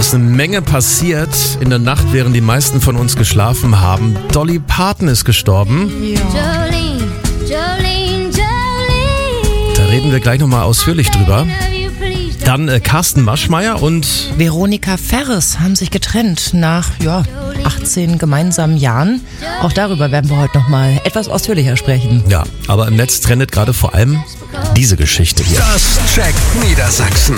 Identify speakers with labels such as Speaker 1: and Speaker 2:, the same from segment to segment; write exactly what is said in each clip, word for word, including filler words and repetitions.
Speaker 1: ist eine Menge passiert in der Nacht, während die meisten von uns geschlafen haben. Dolly Parton ist gestorben.
Speaker 2: Ja.
Speaker 3: Jolene, Jolene, Jolene.
Speaker 1: Da reden wir gleich nochmal ausführlich drüber. Dann äh, Carsten Maschmeyer und
Speaker 2: Veronika Ferres haben sich getrennt nach ja, achtzehn gemeinsamen Jahren. Auch darüber werden wir heute nochmal etwas ausführlicher sprechen.
Speaker 1: ja, aber im Netz trendet gerade vor allem diese Geschichte hier.
Speaker 4: Das checkt Niedersachsen.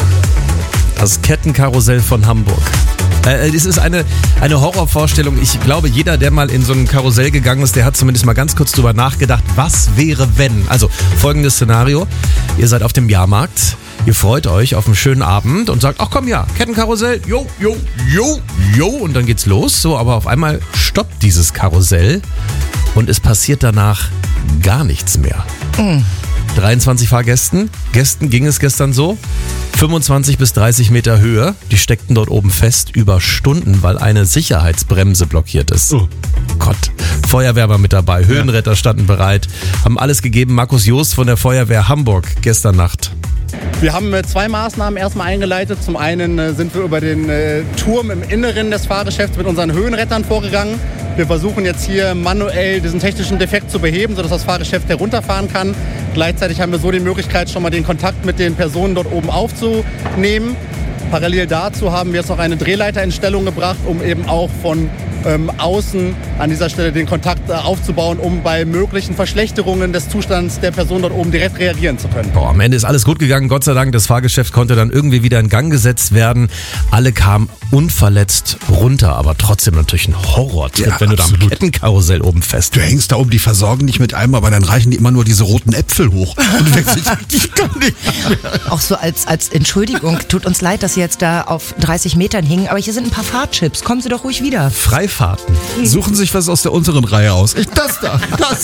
Speaker 1: Das Kettenkarussell von Hamburg. Äh, es ist eine, eine Horrorvorstellung. Ich glaube, jeder, der mal in so ein Karussell gegangen ist, der hat zumindest mal ganz kurz drüber nachgedacht, was wäre, wenn. Also folgendes Szenario. Ihr seid auf dem Jahrmarkt, ihr freut euch auf einen schönen Abend und sagt, ach komm ja, Kettenkarussell, jo, jo, jo, jo. Und dann geht's los. So, aber auf einmal stoppt dieses Karussell und es passiert danach gar nichts mehr.
Speaker 2: Mhm.
Speaker 1: dreiundzwanzig Fahrgästen. Gästen ging es gestern so. fünfundzwanzig bis dreißig Meter Höhe. Die steckten dort oben fest über Stunden, weil eine Sicherheitsbremse blockiert ist.
Speaker 5: Oh.
Speaker 1: Gott. Feuerwehr war mit dabei. Höhenretter standen bereit. Haben alles gegeben. Markus Joost von der Feuerwehr Hamburg gestern Nacht.
Speaker 6: Wir haben äh, zwei Maßnahmen erstmal eingeleitet. Zum einen äh, sind wir über den äh, Turm im Inneren des Fahrgeschäfts mit unseren Höhenrettern vorgegangen. Wir versuchen jetzt hier manuell diesen technischen Defekt zu beheben, sodass das Fahrgeschäft herunterfahren kann. Gleichzeitig haben wir so die Möglichkeit, schon mal den Kontakt mit den Personen dort oben aufzunehmen. Parallel dazu haben wir jetzt noch eine Drehleiter in Stellung gebracht, um eben auch von ähm, außen an dieser Stelle den Kontakt äh, aufzubauen, um bei möglichen Verschlechterungen des Zustands der Person dort oben direkt reagieren zu können.
Speaker 1: Boah, am Ende ist alles gut gegangen. Gott sei Dank, das Fahrgeschäft konnte dann irgendwie wieder in Gang gesetzt werden. Alle kamen unverletzt runter, aber trotzdem natürlich ein Horrortrip,
Speaker 5: Ja,
Speaker 1: wenn du da am
Speaker 5: absolut.
Speaker 1: Kettenkarussell oben fest
Speaker 5: Du hängst da oben, die versorgen nicht mit einem, aber dann reichen die immer nur diese roten Äpfel hoch. Und du denkst, ich, ich kann nicht mehr.
Speaker 2: Auch so als, als Entschuldigung, tut uns leid, dass Sie jetzt da auf dreißig Metern hingen, aber hier sind ein paar Fahrchips. Kommen Sie doch ruhig wieder.
Speaker 1: Freifahrten.
Speaker 5: Suchen sich was aus der unteren Reihe aus. Ich, das da, das.